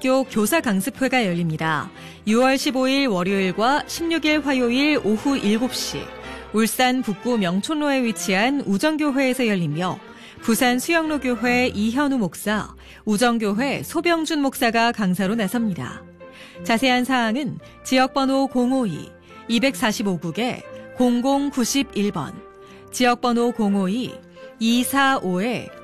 대학교 교사 강습회가 열립니다. 6월 15일 월요일과 16일 화요일 오후 7시 울산 북구 명촌로에 위치한 우정교회에서 열리며 부산 수영로교회 이현우 목사, 우정교회 소병준 목사가 강사로 나섭니다. 자세한 사항은 지역번호 052-245국에 0091번, 지역번호 052-245에